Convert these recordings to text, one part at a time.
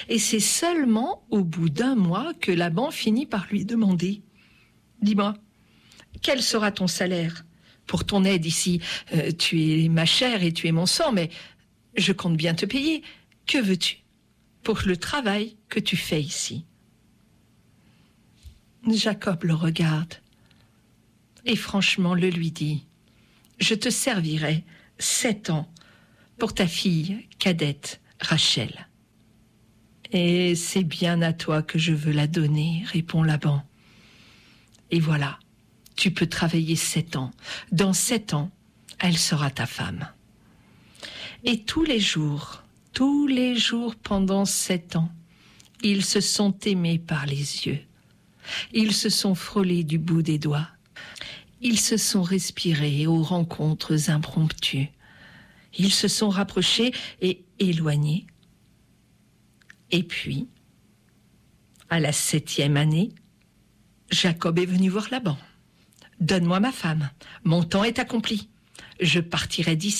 Et c'est seulement au bout d'un mois que Laban finit par lui demander « Dis-moi, quel sera ton salaire pour ton aide ici ? Tu es ma chair et tu es mon sang, mais je compte bien te payer. Que veux-tu pour le travail que tu fais ici ?» Jacob le regarde et franchement le lui dit « Je te servirai 7 ans pour ta fille cadette Rachel. » « Et c'est bien à toi que je veux la donner, répond Laban. Et voilà, tu peux travailler 7 ans. Dans 7 ans, elle sera ta femme. Et tous les jours pendant 7 ans, ils se sont aimés par les yeux. Ils se sont frôlés du bout des doigts. Ils se sont respirés aux rencontres impromptues. Ils se sont rapprochés et éloignés. Et puis, à la 7e année, Jacob est venu voir Laban. « Donne-moi ma femme, mon temps est accompli, je partirai d'ici. »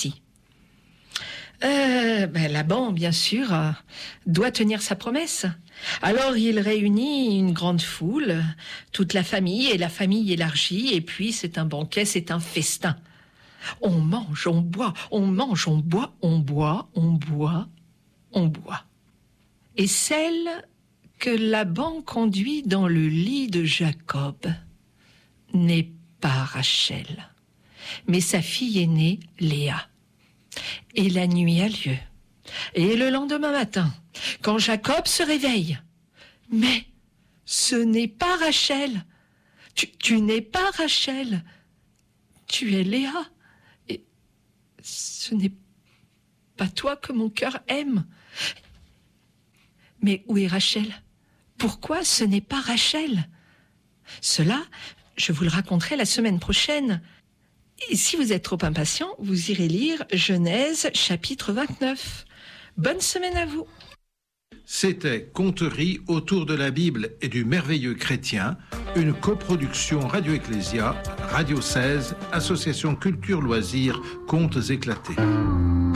Laban, bien sûr, doit tenir sa promesse. Alors il réunit une grande foule, toute la famille et la famille élargie, et puis c'est un banquet, c'est un festin. On mange, on boit, on mange, on boit, on boit, on boit, on boit. Et celle que Laban conduit dans le lit de Jacob n'est pas Rachel, mais sa fille aînée, Léa. Et la nuit a lieu. Et le lendemain matin, quand Jacob se réveille, mais ce n'est pas Rachel. Tu n'es pas Rachel. Tu es Léa. Et ce n'est pas toi que mon cœur aime. Mais où est Rachel ? Pourquoi ce n'est pas Rachel ? Cela, je vous le raconterai la semaine prochaine. Et si vous êtes trop impatient, vous irez lire Genèse chapitre 29. Bonne semaine à vous. C'était Conteries autour de la Bible et du merveilleux chrétien, une coproduction Radio Ecclésia, Radio 16, Association Culture Loisirs, Contes éclatés.